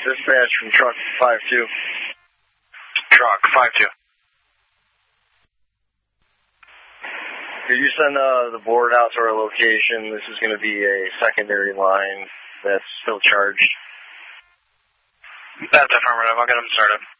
dispatch from truck 5-2. Truck 5-2. Could you send the board out to our location? This is going to be a secondary line that's still charged. That's affirmative. I'll get them started.